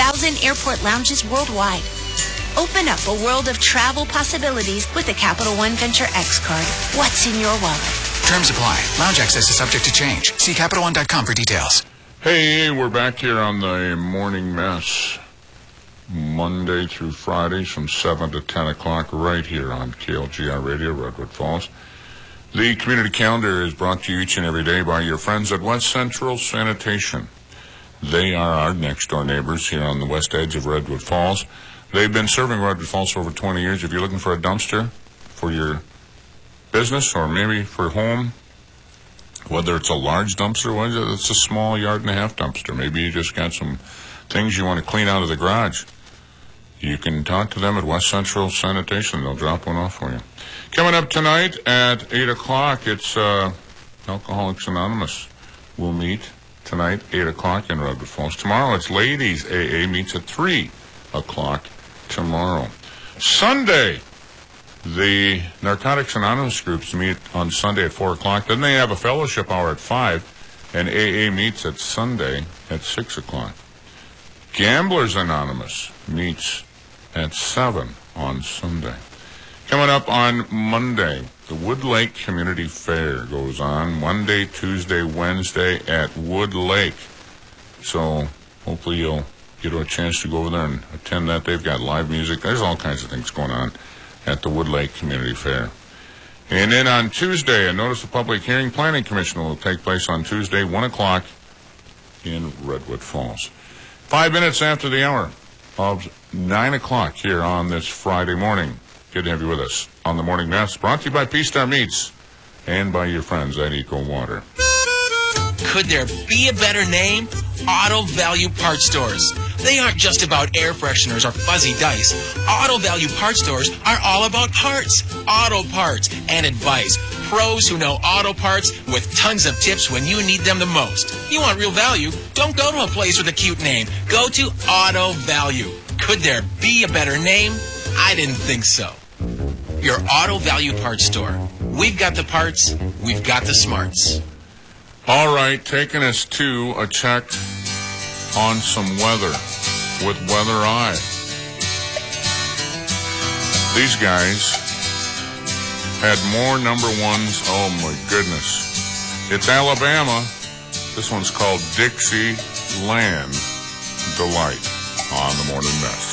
1,000 airport lounges worldwide. Open up a world of travel possibilities with the Capital One Venture X card. What's in your wallet? Terms apply. Lounge access is subject to change. See CapitalOne.com for details. Hey, we're back here on the Morning Mess, Monday through Fridays from 7 to 10 o'clock right here on KLGR Radio, Redwood Falls. The community calendar is brought to you each and every day by your friends at West Central Sanitation. They are our next-door neighbors here on the west edge of Redwood Falls. They've been serving Redwood Falls for over 20 years. If you're looking for a dumpster for your business or maybe for home, whether it's a large dumpster, whether it's a small yard-and-a-half dumpster, maybe you just got some things you want to clean out of the garage, you can talk to them at West Central Sanitation. They'll drop one off for you. Coming up tonight at 8 o'clock, it's Alcoholics Anonymous. We'll meet tonight, 8 o'clock in Redwood Falls. Tomorrow, it's Ladies AA meets at 3 o'clock tomorrow. Sunday, the Narcotics Anonymous groups meet on Sunday at 4 o'clock. Then they have a fellowship hour at 5, and AA meets at Sunday at 6 o'clock. Gamblers Anonymous meets at 7 on Sunday. Coming up on Monday, the Wood Lake Community Fair goes on Monday, Tuesday, Wednesday at Wood Lake. So hopefully you'll get a chance to go over there and attend that. They've got live music. There's all kinds of things going on at the Wood Lake Community Fair. And then on Tuesday, a notice of public hearing, Planning Commission will take place on Tuesday, 1 o'clock in Redwood Falls. 5 minutes after the hour of 9 o'clock here on this Friday morning. Good to have you with us on the Morning Mess, brought to you by P-Star Meats and by your friends at Eco Water. Could there be a better name? Auto Value Parts Stores. They aren't just about air fresheners or fuzzy dice. Auto Value Parts Stores are all about parts, auto parts, and advice. Pros who know auto parts with tons of tips when you need them the most. You want real value? Don't go to a place with a cute name. Go to Auto Value. Could there be a better name? I didn't think so. Your Auto Value Parts Store. We've got the parts. We've got the smarts. All right, taking us to a check on some weather with Weather Eye. These guys had more number ones. Oh, my goodness. It's Alabama. This one's called Dixie Land Delight on the Morning Mess.